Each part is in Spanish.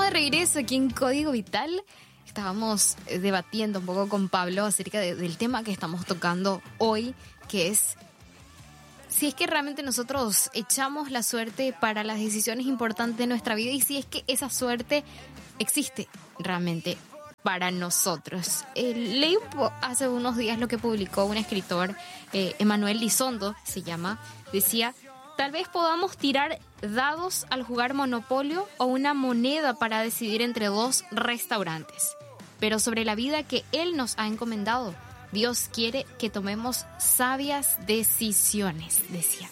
de regreso aquí en Código Vital. Estábamos debatiendo un poco con Pablo acerca del tema que estamos tocando hoy, que es si es que realmente nosotros echamos la suerte para las decisiones importantes de nuestra vida y si es que esa suerte existe realmente para nosotros. Leí hace unos días lo que publicó un escritor, Emanuel Lizondo se llama, decía: tal vez podamos tirar dados al jugar Monopolio o una moneda para decidir entre dos restaurantes. Pero sobre la vida que Él nos ha encomendado, Dios quiere que tomemos sabias decisiones, decía.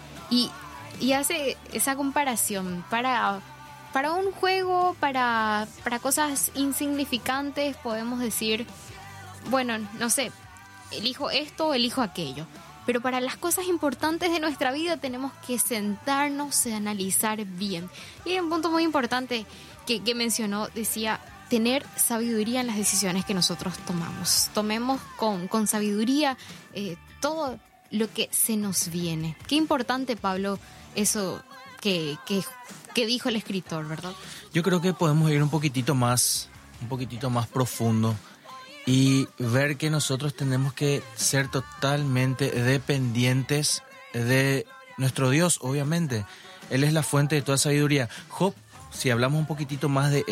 Y hace esa comparación para un juego, para cosas insignificantes, podemos decir, bueno, no sé, elijo esto o elijo aquello. Pero para las cosas importantes de nuestra vida tenemos que sentarnos y analizar bien. Y hay un punto muy importante que mencionó, decía, tener sabiduría en las decisiones que nosotros tomamos. Tomemos con sabiduría todo lo que se nos viene. Qué importante, Pablo, eso que dijo el escritor, ¿verdad? Yo creo que podemos ir un poquitito más profundo y ver que nosotros tenemos que ser totalmente dependientes de nuestro Dios, obviamente. Él es la fuente de toda sabiduría. Job, si hablamos un poquitito más de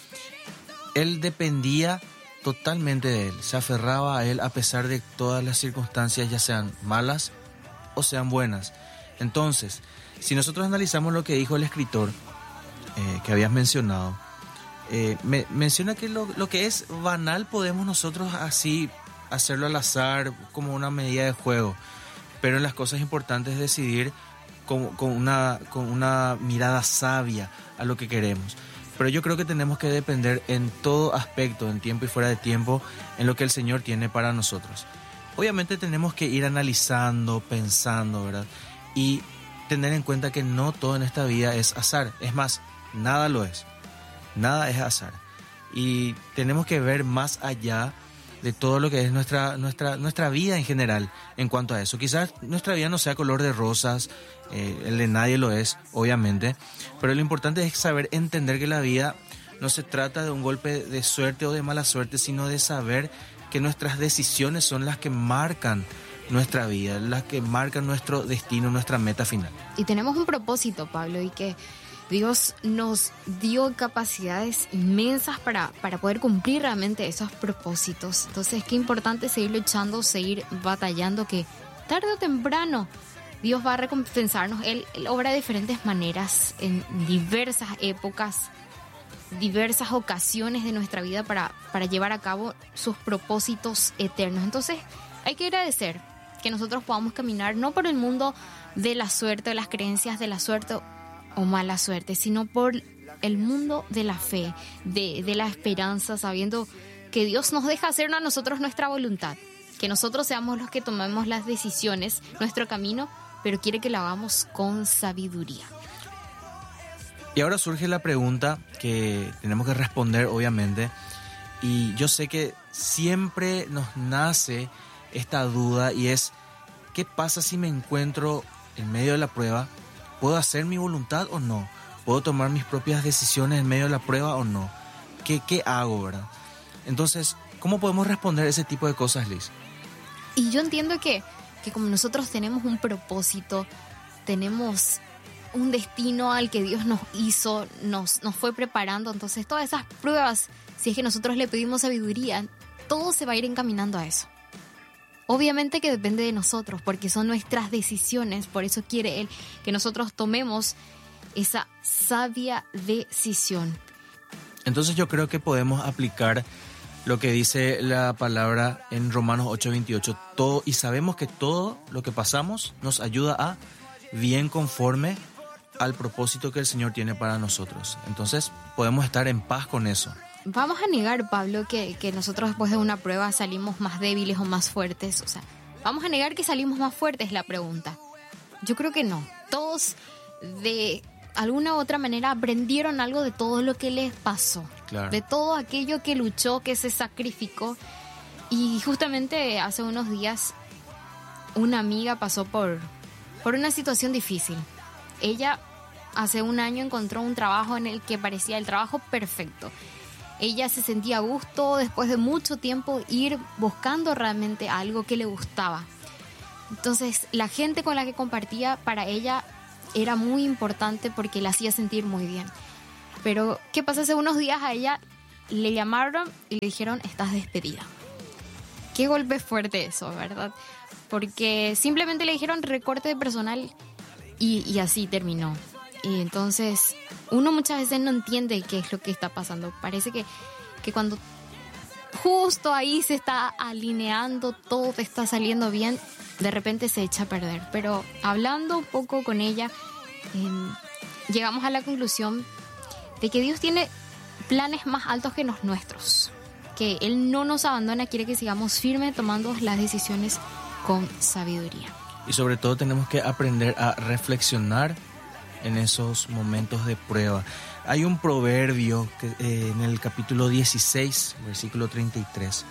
él dependía totalmente de él, se aferraba a él a pesar de todas las circunstancias, ya sean malas o sean buenas. Entonces, si nosotros analizamos lo que dijo el escritor que habías mencionado, menciona que lo que es banal podemos nosotros así hacerlo al azar como una medida de juego, pero en las cosas importantes decidir con una mirada sabia a lo que queremos. Pero yo creo que tenemos que depender en todo aspecto, en tiempo y fuera de tiempo, en lo que el Señor tiene para nosotros. Obviamente tenemos que ir analizando, pensando, ¿verdad? Y tener en cuenta que no todo en esta vida es azar. Es más, nada lo es. Nada es azar. Y tenemos que ver más allá de todo lo que es nuestra vida en general en cuanto a eso. Quizás nuestra vida no sea color de rosas, el de nadie lo es, obviamente, pero lo importante es saber entender que la vida no se trata de un golpe de suerte o de mala suerte, sino de saber que nuestras decisiones son las que marcan nuestra vida, las que marcan nuestro destino, nuestra meta final. Y tenemos un propósito, Pablo, y que Dios nos dio capacidades inmensas para poder cumplir realmente esos propósitos. Entonces, qué importante seguir luchando, seguir batallando, que tarde o temprano Dios va a recompensarnos. Él obra de diferentes maneras, en diversas épocas, diversas ocasiones de nuestra vida para llevar a cabo sus propósitos eternos. Entonces, hay que agradecer que nosotros podamos caminar no por el mundo de la suerte, de las creencias de la suerte o mala suerte, sino por el mundo de la fe, de la esperanza, sabiendo que Dios nos deja hacer a nosotros nuestra voluntad, que nosotros seamos los que tomemos las decisiones, nuestro camino, pero quiere que lo hagamos con sabiduría. Y ahora surge la pregunta que tenemos que responder, obviamente, y yo sé que siempre nos nace esta duda, y es: ¿qué pasa si me encuentro en medio de la prueba? ¿Puedo hacer mi voluntad o no? ¿Puedo tomar mis propias decisiones en medio de la prueba o no? ¿Qué hago, verdad? Entonces, ¿cómo podemos responder ese tipo de cosas, Liz? Y yo entiendo que como nosotros tenemos un propósito, tenemos un destino al que Dios nos hizo, nos fue preparando, entonces todas esas pruebas, si es que nosotros le pedimos sabiduría, todo se va a ir encaminando a eso. Obviamente que depende de nosotros, porque son nuestras decisiones, por eso quiere Él que nosotros tomemos esa sabia decisión. Entonces yo creo que podemos aplicar lo que dice la palabra en Romanos 8:28, todo, y sabemos que todo lo que pasamos nos ayuda a bien conforme al propósito que el Señor tiene para nosotros. Entonces podemos estar en paz con eso. Vamos a negar, Pablo, que nosotros después de una prueba salimos más débiles o más fuertes. O sea, ¿vamos a negar que salimos más fuertes? Es la pregunta. Yo creo que no. Todos de alguna u otra manera aprendieron algo de todo lo que les pasó. Claro. De todo aquello que luchó, que se sacrificó. Y justamente hace unos días una amiga pasó por una situación difícil. Ella hace un año encontró un trabajo en el que parecía el trabajo perfecto. Ella se sentía a gusto después de mucho tiempo ir buscando realmente algo que le gustaba. Entonces, la gente con la que compartía para ella era muy importante porque la hacía sentir muy bien. Pero, ¿qué pasa? Hace unos días a ella le llamaron y le dijeron, estás despedida. Qué golpe fuerte eso, ¿verdad? Porque simplemente le dijeron recorte de personal y así terminó. Y entonces, uno muchas veces no entiende qué es lo que está pasando. Parece que cuando justo ahí se está alineando, todo te está saliendo bien, de repente se echa a perder. Pero hablando un poco con ella, llegamos a la conclusión de que Dios tiene planes más altos que los nuestros. Que Él no nos abandona, quiere que sigamos firmes tomando las decisiones con sabiduría. Y sobre todo tenemos que aprender a reflexionar en esos momentos de prueba. Hay un proverbio que, en el capítulo 16, versículo 33.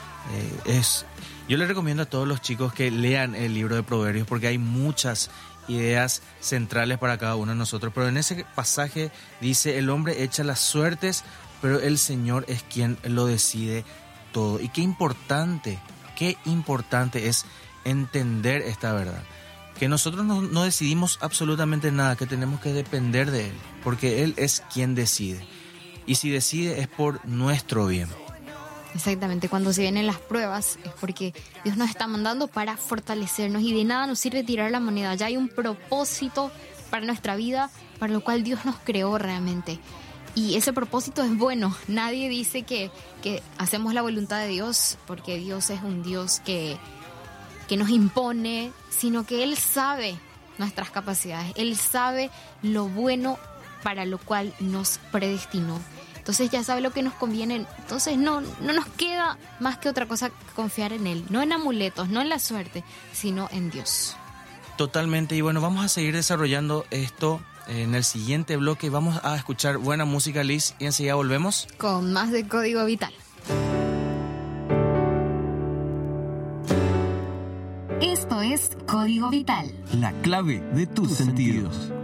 Yo les recomiendo a todos los chicos que lean el libro de Proverbios porque hay muchas ideas centrales para cada uno de nosotros. Pero en ese pasaje dice, el hombre echa las suertes, pero el Señor es quien lo decide todo. Y qué importante es entender esta verdad. Que nosotros no decidimos absolutamente nada, que tenemos que depender de Él, porque Él es quien decide. Y si decide es por nuestro bien. Exactamente, cuando se vienen las pruebas es porque Dios nos está mandando para fortalecernos y de nada nos sirve tirar la moneda. Ya hay un propósito para nuestra vida, para lo cual Dios nos creó realmente. Y ese propósito es bueno. Nadie dice que hacemos la voluntad de Dios porque Dios es un Dios que nos impone, sino que Él sabe nuestras capacidades. Él sabe lo bueno para lo cual nos predestinó. Entonces ya sabe lo que nos conviene. Entonces no nos queda más que otra cosa que confiar en Él. No en amuletos, no en la suerte, sino en Dios. Totalmente. Y bueno, vamos a seguir desarrollando esto en el siguiente bloque. Vamos a escuchar buena música, Liz, y enseguida volvemos con más de Código Vital. Esto es Código Vital. La clave de tus sentidos.